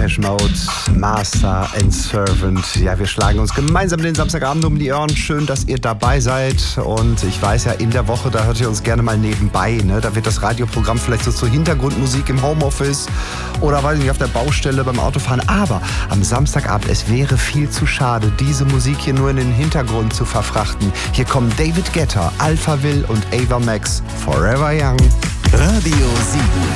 Depeche Mode, Master and Servant. Ja, wir schlagen uns gemeinsam den Samstagabend um die Ohren. Schön, dass ihr dabei seid. Und ich weiß ja, in der Woche, da hört ihr uns gerne mal nebenbei. Ne? Da wird das Radioprogramm vielleicht so zur Hintergrundmusik im Homeoffice oder, weiß ich nicht, auf der Baustelle beim Autofahren. Aber am Samstagabend, es wäre viel zu schade, diese Musik hier nur in den Hintergrund zu verfrachten. Hier kommen David Guetta, Alphaville und Ava Max, Forever Young. Radio 7.